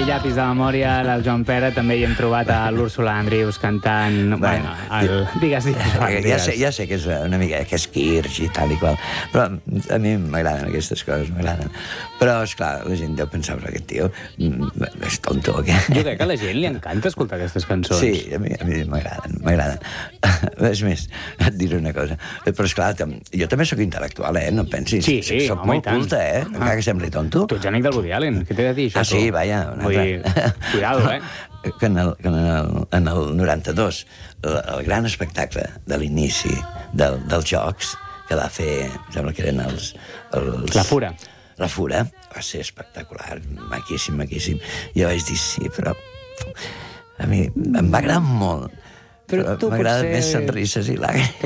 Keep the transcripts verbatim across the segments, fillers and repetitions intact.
aquell llapis de memòria, el Joan Pere, també hi hem trobat a l'Úrsula Andrius cantant... Bueno, el... digues, digues, va, ja, digues. sé, ja sé que és una mica que és Kirsch i tal i qual, però a mi m'agraden aquestes coses, m'agraden. Però, esclar, la gent deu pensar, però aquest tio és tonto, o què? Jo crec que a la gent li encanta escoltar aquestes cançons. Sí, a mi, a mi m'agraden, m'agraden. És més, et diré una cosa. Però, esclar, jo també sóc intel·lectual, eh? No pensis. Sí, sí, soc home, molt culte, eh? Encara que sembli tonto. Tu ets amic del Woody Allen, què t'he de dir, això? Ah, sí, vaja, una Vull altra. dir, cuidado, eh? Que en el, que en el, en el noranta-dos, el, el gran espectacle de l'inici del, dels Jocs, que va fer, em sembla que eren els... els La Fura. La Fura, va ser espectacular, maquíssim, maquíssim. Jo vaig dir, sí, però a mi em va agradar molt. Però Però tu m'agraden potser- més sonrises i làgrimes.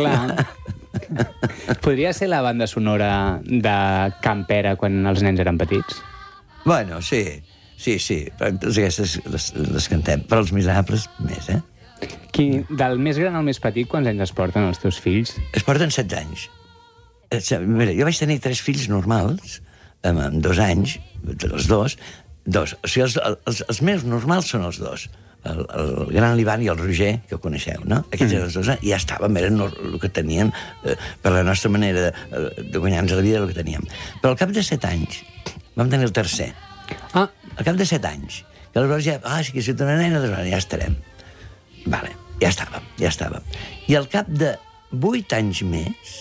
Clar. Podria ser la banda sonora de Can Pere quan els nens eren petits? Bueno, sí, sí, sí, però totes aquestes les, les cantem. Però els miserables, més, eh? Qui, del més gran al més petit, quants anys es porten els teus fills? Es porten setze anys. Eh, Mira, jo vaig tenir tres fills normals, amb, amb dos anys, els dos, dos. O sigui, els, els, els meus normals són els dos. El, el gran l'Ivan i el Roger, que ho coneixeu, no? Aquests eren els dos, i ja estàvem, eren el que teníem, eh, per la nostra manera de, de guanyar-nos la vida, el que teníem. Però al cap de set anys vam tenir el tercer. Ah, Al cap de set anys. Que aleshores ja, ah, sí que ha sigut una nena, doncs ja estarem. Vale, ja estàvem, ja estàvem. I al cap de vuit anys més,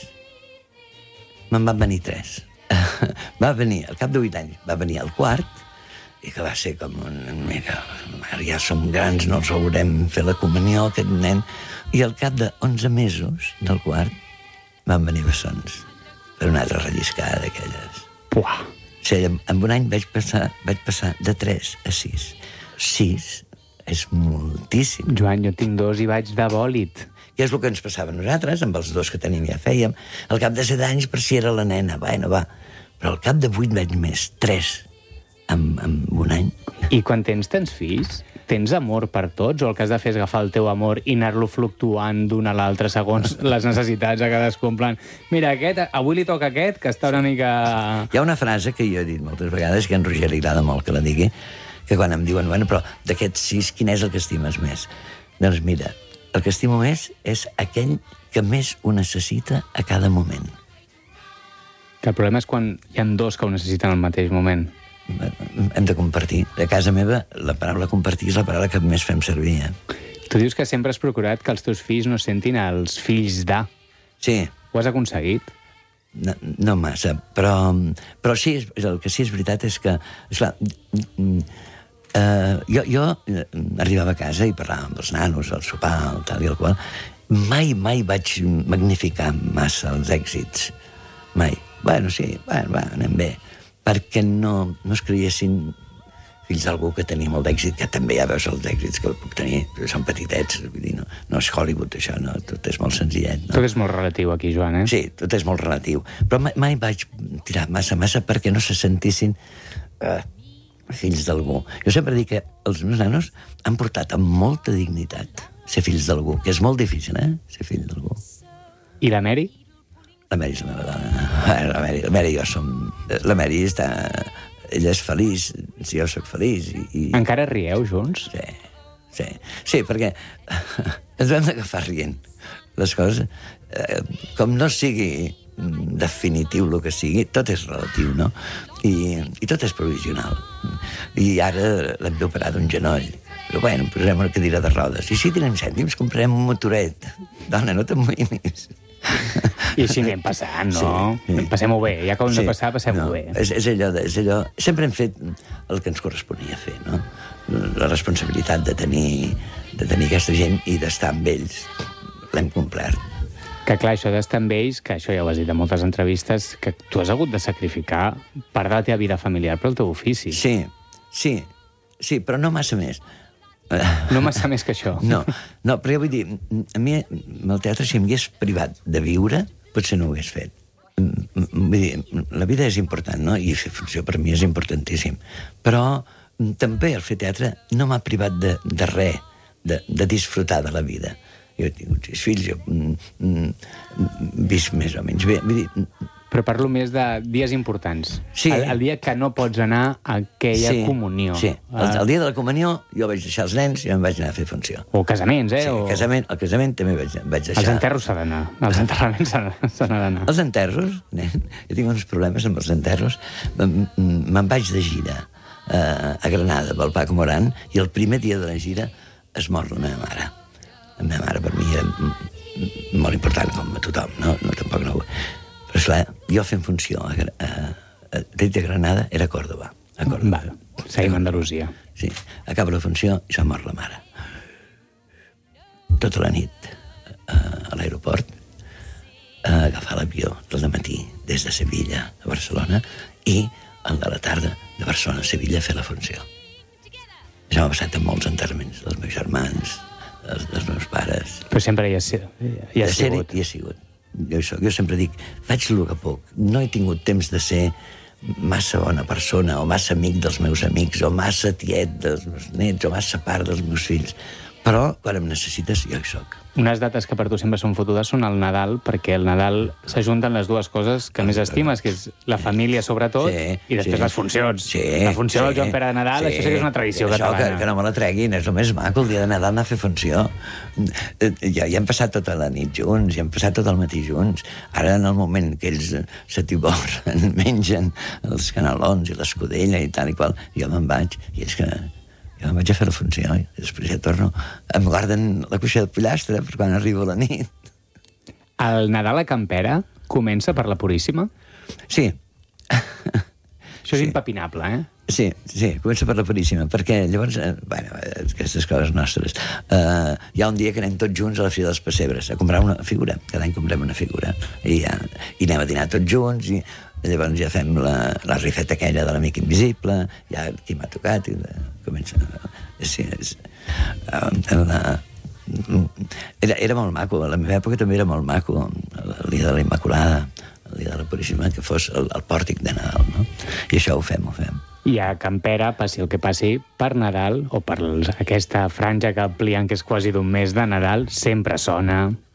me'n van venir tres. Va venir, al cap de vuit anys, va venir el quart, i que va ser com un... Mira, ara ja som grans, no els haurem fer la comunió, aquest nen. I al cap de onze mesos del quart van venir bessons. Per una altra relliscada d'aquelles. puah. O sigui, en, en un any vaig passar, vaig passar de tres a sis. sis és moltíssim. Joan, jo tinc dos i vaig de bòlit. Què és el que ens passava a nosaltres, amb els dos que tenim ja fèiem. Al cap de set anys, per si era la nena, bueno, va. Però al cap de vuit anys més, tres, en, en un any. I quan tens tants fills, tens amor per tots, o el que has de fer és agafar el teu amor i anar-lo fluctuant d'un a l'altre segons les necessitats de cadascú, en plan, mira, aquest, avui li toca aquest, que està una mica... Hi ha una frase que jo he dit moltes vegades, que a en Roger li agrada molt que la digui, que quan em diuen, bueno, però d'aquests sis, quin és el que estimes més? Doncs mira, el que estimo més és aquell que més ho necessita a cada moment. Que el problema és quan hi ha dos que ho necessiten al mateix moment. Hem de compartir. A casa meva, la paraula compartir és la paraula que més fem servir, eh? Tu dius que sempre has procurat que els teus fills no sentin els fills de. Sí, Ho has aconseguit? no, no massa, però, però sí, el que sí és veritat és que, esclar, Uh, jo, jo arribava a casa i parlàvem amb els nanos, al sopar, el tal i el qual. Mai, mai vaig magnificar massa els èxits. Mai. Bueno, sí, bueno, va, anem bé. Perquè no, no es creiessin fills d'algú que tenia molt d'èxit, que també ja veus els èxits que puc tenir, però són petitets, vull dir, no, no és Hollywood, això, no? Tot és molt senzillet, no? Tot és molt relatiu aquí, Joan, eh? Sí, tot és molt relatiu. Però mai, mai vaig tirar massa, massa perquè no se sentissin uh, fills d'algú. Jo sempre dic que els meus nanos han portat amb molta dignitat ser fills d'algú, que és molt difícil, eh?, ser fill d'algú. I la Mary? La Mary és la meva dona. La Mary, la Mary i jo som... La Mary està... Ella és feliç, si jo sóc feliç. I, i... Encara rieu junts? Sí, sí. Sí, perquè ens hem d'agafar rient. Les coses, eh, com no sigui definitiu el que sigui, tot és relatiu, no? I, i tot és provisional. I ara l'hem d'operar d'un genoll. Però bueno, posarem una cadira de rodes. I si tenim cèntims, comprarem un motoret. Dona, no t'amoïnis. I així anem passant, no? Sí, sí. Passem-ho bé. Ja que ho hem Sí, de passar, passem-ho no, bé. És, és, allò de, és allò... Sempre hem fet el que ens corresponia fer, no? La responsabilitat de tenir, de tenir aquesta gent i d'estar amb ells. L'hem complert. Que clar, això d'estar amb ells, que això ja ho has dit en moltes entrevistes, que tu has hagut de sacrificar part de la teva vida familiar pel teu ofici. Sí, sí, sí, però no massa més. No massa més que això. No, no, però jo vull dir, a mi el teatre, si em hagués privat de viure, potser no ho hagués fet. Vull dir, la vida és important, no? I fer funció per mi és importantíssim. Però també el fer teatre no m'ha privat de, de res, de, de disfrutar de la vida. Jo he tingut sis fills, jo mm, mm, visc més o menys bé. Vull dir, Però parlo més de dies importants. Sí. El, el dia que no pots anar a aquella sí, comunió. Sí, el, el dia de la comunió jo vaig deixar els nens i em vaig anar a fer funció. O casaments, eh? Sí, o... el casament, el casament també vaig, vaig deixar. Els enterros s'ha d'anar. Els enterraments s'ha d'anar. Els enterros, nen, jo tinc uns problemes amb els enterros. Me'n vaig de gira eh, a Granada, pel Paco Moran, i el primer dia de la gira es mor la meva mare. La meva mare per mi era molt important, com a tothom, no? No, tampoc no... Però, esclar, jo fent funció a, a, a, a Granada era a Còrdoba. A Còrdoba. Va, seguim a Andalusia. Sí, acaba la funció i s'ha mort la mare. Tota la nit a, a l'aeroport, a agafar l'avió del matí des de Sevilla a Barcelona i el de la tarda de Barcelona a Sevilla a fer la funció. Això m'ha passat en molts enterraments dels meus germans, dels, dels meus pares. Però sempre hi ha, hi ha sigut. Hi ha sigut. Jo, soc, jo sempre dic, faig el que puc. No he tingut temps de ser massa bona persona, o massa amic dels meus amics, o massa tiet dels meus nets, o massa part dels meus fills. Però, quan em necessites, jo hi soc. Unes dates que per tu sempre són fotudes són el Nadal, perquè el Nadal s'ajunten les dues coses que més estimes, que és la família, sobretot, sí, i després sí, les funcions. Sí, la funció sí, del Joan Pere de Nadal, sí, això sí que és una tradició això catalana. Que, que no me la treguin, és el més maco, el dia de Nadal anar a fer funció. Ja, ja hem passat tota la nit junts, ja hem passat tot el matí junts. Ara, en el moment que ells s'atiborren, mengen els canelons i l'escudella i tal i qual, jo me'n vaig, i és que... Jo em vaig a fer la funció i després ja torno. Em guarden la cuixa de pollastre per quan arribo a la nit. El Nadal a Can Pere comença per la Puríssima? Sí. Això és sí. impepinable, eh? Sí, sí, comença per la Puríssima, perquè llavors, eh, bueno, aquestes coses nostres, eh, hi ha un dia que anem tots junts a la Fira dels Pessebres a comprar una figura, cada any comprem una figura, i, ja, i anem a dinar tots junts, i llavors ja fem la, la rifeta aquella de l'amic invisible, ja qui m'ha tocat, i la, comença... Sí, és, uh, la, era, era molt maco, a la meva època també era molt maco, el dia de la Immaculada, el dia de la Puríssima, que fos el, el pòrtic de Nadal, no? I això ho fem, ho fem. I a Can Pere, passi el que passi, per Nadal, o per aquesta franja que amplien, que és quasi d'un mes de Nadal, sempre sona